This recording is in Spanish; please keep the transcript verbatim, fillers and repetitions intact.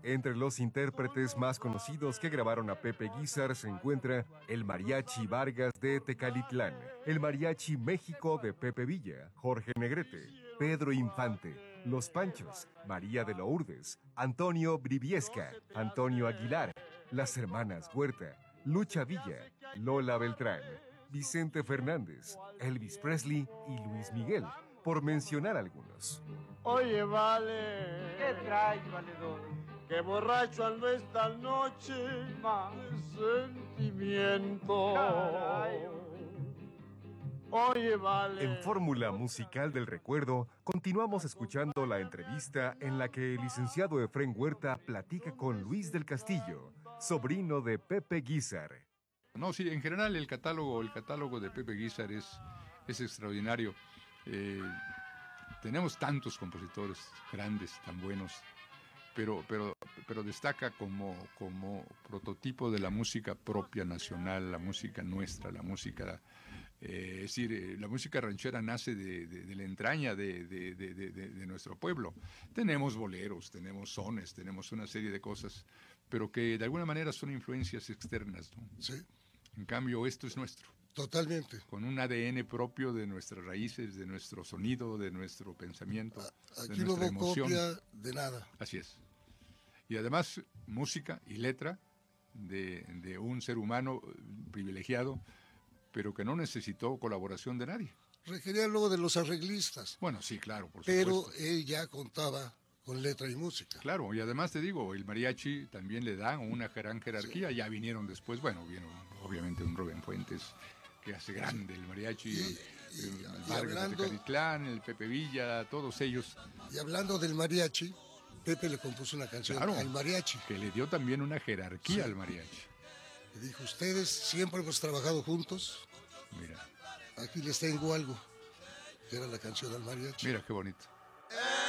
Entre los intérpretes más conocidos que grabaron a Pepe Guízar se encuentra el Mariachi Vargas de Tecalitlán, el Mariachi México de Pepe Villa, Jorge Negrete, Pedro Infante, Los Panchos, María de Lourdes, Antonio Briviesca, Antonio Aguilar, las hermanas Huerta, Lucha Villa, Lola Beltrán, Vicente Fernández, Elvis Presley y Luis Miguel, por mencionar algunos. Oye, vale, ¿qué traes, valedor? Que borracho ando esta noche Ma. de sentimiento. Caray. Oye, vale. En Fórmula Musical del Recuerdo, continuamos escuchando la entrevista en la que el licenciado Efrén Huerta platica con Luis del Castillo, sobrino de Pepe Guízar. No, sí, en general el catálogo, el catálogo de Pepe Guízar es, es extraordinario. Eh, tenemos tantos compositores grandes, tan buenos, pero, pero, pero destaca como, como prototipo de la música propia nacional, la música nuestra, la música, eh, es decir, eh, la música ranchera nace de, de, de la entraña de, de, de, de, de nuestro pueblo. Tenemos boleros, tenemos sones, tenemos una serie de cosas, pero que de alguna manera son influencias externas, ¿no? Sí. En cambio, esto es nuestro. Totalmente. Con un A D N propio de nuestras raíces, de nuestro sonido, de nuestro pensamiento, Aquí de nuestra no hubo emoción. copia de nada. Así es. Y además, música y letra de, de un ser humano privilegiado, pero que no necesitó colaboración de nadie. Requería luego de los arreglistas. Bueno, sí, claro, por pero supuesto. Pero él ya contaba con letra y música. Claro, y además te digo, el mariachi también le da una gran jerarquía. Sí. Ya vinieron después, bueno, vieron obviamente un Rubén Fuentes que hace grande el mariachi, y, el, y, el y Vargas hablando, de Tecalitlán, el Pepe Villa, todos ellos. Y hablando del mariachi, Pepe le compuso una canción claro, al mariachi. Que le dio también una jerarquía sí. al mariachi. Le dijo, ustedes siempre hemos trabajado juntos. Mira. Aquí les tengo algo. Que era la canción al mariachi. Mira qué bonito.